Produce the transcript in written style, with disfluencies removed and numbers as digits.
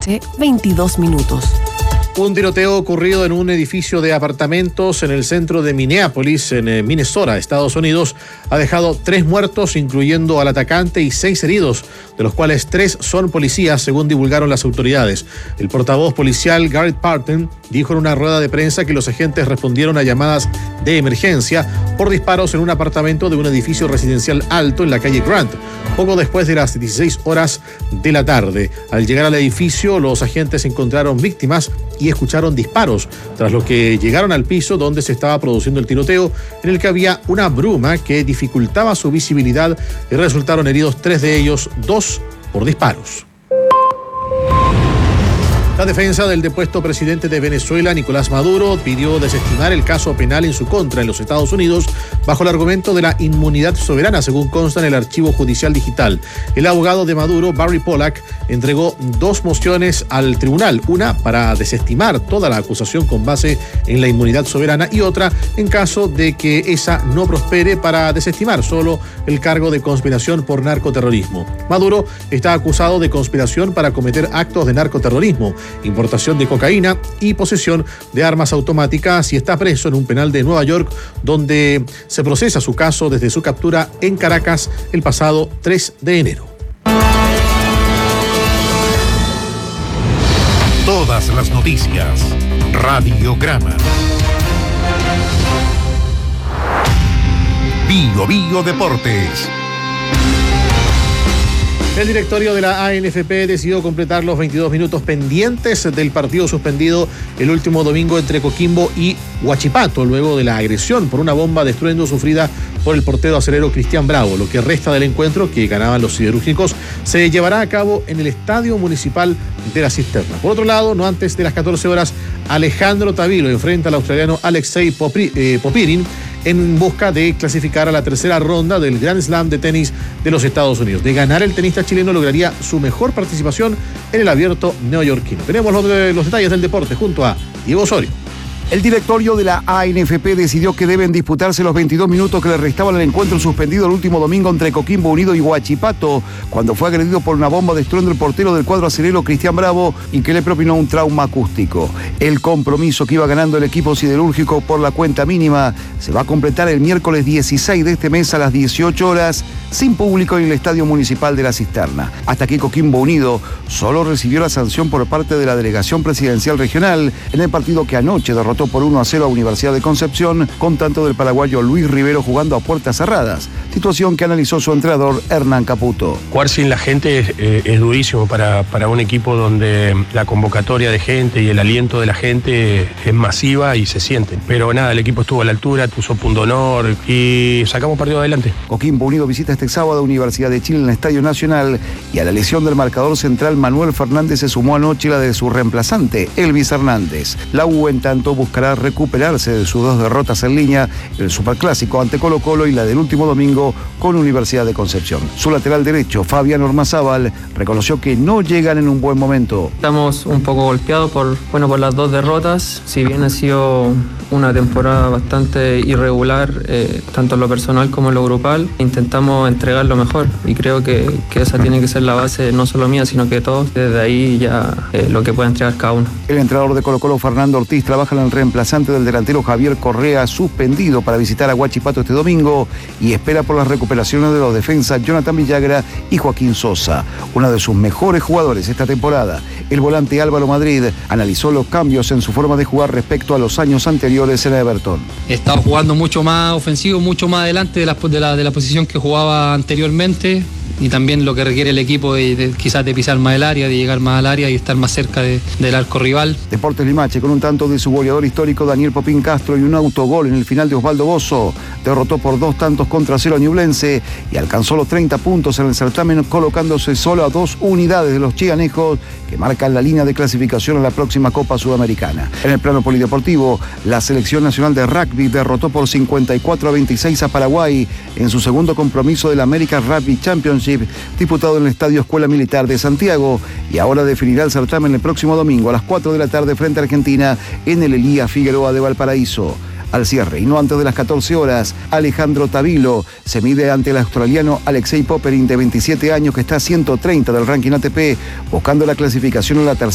Deporte, 22 minutos. Un tiroteo ocurrido en un edificio de apartamentos en el centro de Minneapolis, en Minnesota, Estados Unidos, ha dejado 3 muertos, incluyendo al atacante, y 6 heridos, de los cuales 3 son policías, según divulgaron las autoridades. El portavoz policial Garrett Parton dijo en una rueda de prensa que los agentes respondieron a llamadas de emergencia por disparos en un apartamento de un edificio residencial alto en la calle Grant, poco después de las 16 horas de la tarde. Al llegar al edificio, los agentes encontraron víctimas y escucharon disparos, tras lo que llegaron al piso donde se estaba produciendo el tiroteo, en el que había una bruma que dificultaba su visibilidad, y resultaron heridos 3 de ellos, 2 por disparos. La defensa del depuesto presidente de Venezuela, Nicolás Maduro, pidió desestimar el caso penal en su contra en los Estados Unidos bajo el argumento de la inmunidad soberana, según consta en el archivo judicial digital. El abogado de Maduro, Barry Pollack, entregó 2 mociones al tribunal, una para desestimar toda la acusación con base en la inmunidad soberana y otra, en caso de que esa no prospere, para desestimar solo el cargo de conspiración por narcoterrorismo. Maduro está acusado de conspiración para cometer actos de narcoterrorismo, importación de cocaína y posesión de armas automáticas, y está preso en un penal de Nueva York, donde se procesa su caso desde su captura en Caracas el pasado 3 de enero. Todas las noticias. Radiograma. Bio Deportes. El directorio de la ANFP decidió completar los 22 minutos pendientes del partido suspendido el último domingo entre Coquimbo y Huachipato, luego de la agresión por una bomba de estruendo sufrida por el portero acerero Cristian Bravo. Lo que resta del encuentro, que ganaban los siderúrgicos, se llevará a cabo en el Estadio Municipal de la Cisterna. Por otro lado, no antes de las 14 horas, Alejandro Tavilo enfrenta al australiano Alexei Popirin en busca de clasificar a la tercera ronda del Grand Slam de tenis de los Estados Unidos. De ganar, el tenista chileno lograría su mejor participación en el abierto neoyorquino. Tenemos los detalles del deporte junto a Diego Osorio. El directorio de la ANFP decidió que deben disputarse los 22 minutos que le restaban al encuentro suspendido el último domingo entre Coquimbo Unido y Huachipato, cuando fue agredido por una bomba de estruendo el portero del cuadro acerero Cristian Bravo, y que le propinó un trauma acústico. El compromiso que iba ganando el equipo siderúrgico por la cuenta mínima se va a completar el miércoles 16 de este mes a las 18 horas, sin público, en el Estadio Municipal de la Cisterna. Hasta aquí Coquimbo Unido solo recibió la sanción por parte de la delegación presidencial regional en el partido que anoche derrotó por 1-0 a Universidad de Concepción, con tanto del paraguayo Luis Rivero jugando a puertas cerradas, situación que analizó su entrenador Hernán Caputo. Jugar sin la gente es durísimo para un equipo donde la convocatoria de gente y el aliento de la gente es masiva y se siente. Pero nada, el equipo estuvo a la altura, puso punto honor y sacamos partido adelante. Coquimbo Unido visita este sábado a Universidad de Chile en el Estadio Nacional, y a la lesión del marcador central Manuel Fernández se sumó anoche la de su reemplazante, Elvis Hernández. La U, en tanto, buscará recuperarse de sus 2 derrotas en línea, el Superclásico ante Colo-Colo y la del último domingo con Universidad de Concepción. Su lateral derecho, Fabián Ormazábal, reconoció que no llegan en un buen momento. Estamos un poco golpeados por las 2 derrotas. Si bien ha sido una temporada bastante irregular, tanto en lo personal como en lo grupal, intentamos entregar lo mejor, y creo que esa tiene que ser la base, no solo mía, sino que de todos. Desde ahí ya lo que puede entregar cada uno. El entrenador de Colo-Colo, Fernando Ortiz, trabaja en el reemplazante del delantero Javier Correa, suspendido para visitar a Huachipato este domingo, y espera por las recuperaciones de los defensas Jonathan Villagra y Joaquín Sosa. Uno de sus mejores jugadores esta temporada, el volante Álvaro Madrid, analizó los cambios en su forma de jugar respecto a los años anteriores en Everton. Estaba jugando mucho más ofensivo, mucho más adelante de la posición que jugaba anteriormente, y también lo que requiere el equipo quizás de pisar más el área, de llegar más al área y estar más cerca del arco rival. Deportes Limache, con un tanto de su goleador histórico Daniel Popín Castro y un autogol en el final de Osvaldo Bozo, derrotó por 2-0 a Ñublense y alcanzó los 30 puntos en el certamen, colocándose solo a 2 unidades de los chianejos, que marcan la línea de clasificación a la próxima Copa Sudamericana. En el plano polideportivo, la selección nacional de rugby derrotó por 54-26 a Paraguay en su segundo compromiso del American Rugby Championship, disputado en el Estadio Escuela Militar de Santiago, y ahora definirá el certamen el próximo domingo a las 4 de la tarde frente a Argentina en el Elías Figueroa de Valparaíso. Al cierre, y no antes de las 14 horas, Alejandro Tavilo se mide ante el australiano Alexei Popirin, de 27 años, que está a 130 del ranking ATP, buscando la clasificación en la tercera